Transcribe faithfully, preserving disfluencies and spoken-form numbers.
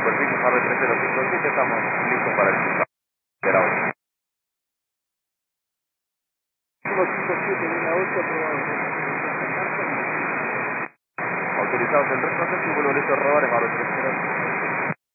superficie Harvey tres cero cinco siete, estamos listos para el cruce. cinco cinco siete, línea ocho, aprobado. Autorizados el resto, y vuelvo listo a robar en Harvey tres cero.